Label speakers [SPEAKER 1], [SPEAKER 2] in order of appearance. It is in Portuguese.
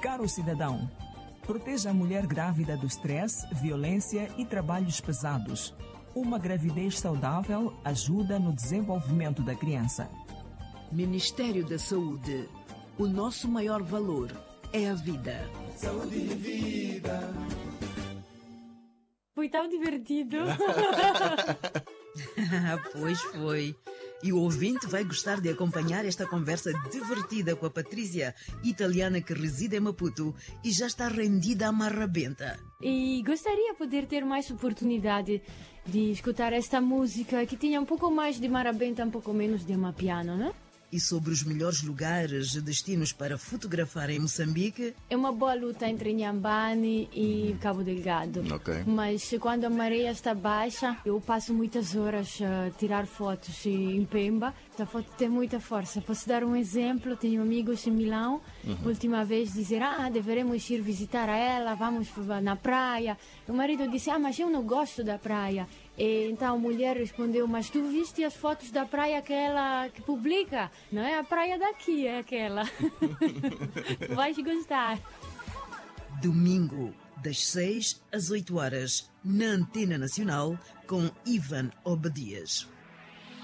[SPEAKER 1] Caro cidadão, proteja a mulher grávida do estresse, violência e trabalhos pesados. Uma gravidez saudável ajuda no desenvolvimento da criança.
[SPEAKER 2] Ministério da Saúde. O nosso maior valor é a vida.
[SPEAKER 3] Saúde e vida.
[SPEAKER 4] Foi tão divertido.
[SPEAKER 2] Pois foi. E o ouvinte vai gostar de acompanhar esta conversa divertida com a Patrícia, italiana que reside em Maputo e já está rendida à marrabenta.
[SPEAKER 4] E gostaria de poder ter mais oportunidade de escutar esta música que tinha um pouco mais de marabenta, um pouco menos de amapiano, né?
[SPEAKER 2] E sobre os melhores lugares e destinos para fotografar em Moçambique.
[SPEAKER 4] É uma boa luta entre Inhambane e Cabo Delgado.
[SPEAKER 5] Ok.
[SPEAKER 4] Mas quando a maré está baixa, eu passo muitas horas a tirar fotos em Pemba. A foto tem muita força. Posso dar um exemplo? Tenho amigos em Milão. Última vez dizer, deveremos ir visitar ela, vamos na praia. O marido disse, mas eu não gosto da praia. E então a mulher respondeu, mas tu viste as fotos da praia que ela que publica? Não é a praia daqui, é aquela. Vais gostar.
[SPEAKER 2] Domingo, das 6 às 8 horas, na Antena Nacional, com Ivan Obadias.